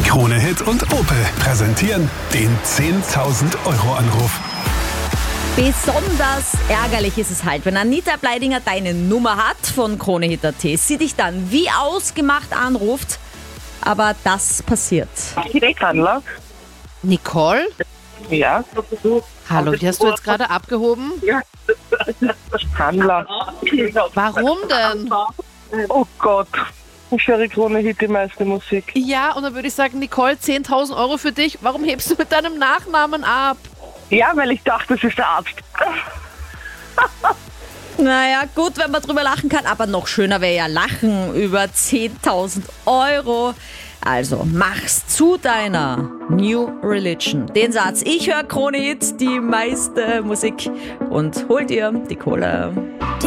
Krone Hit und Opel präsentieren den 10.000 Euro Anruf. Besonders ärgerlich ist es halt, wenn Anita Bleidinger deine Nummer hat von Krone Hit .at, sie dich dann wie ausgemacht anruft, aber das passiert. Handler? Nicole? Ja. Hallo, die hast du jetzt gerade abgehoben? Ja. Handler. Warum denn? Oh Gott. Ich höre Krone Hit, die meiste Musik. Ja, und dann würde ich sagen, Nicole, 10.000 Euro für dich. Warum hebst du mit deinem Nachnamen ab? Ja, weil ich dachte, das ist der Arzt. Naja, gut, wenn man drüber lachen kann, aber noch schöner wäre ja lachen über 10.000 Euro. Also, mach's zu deiner New Religion. Den Satz, ich höre Krone Hit, die meiste Musik und hol dir die Kohle.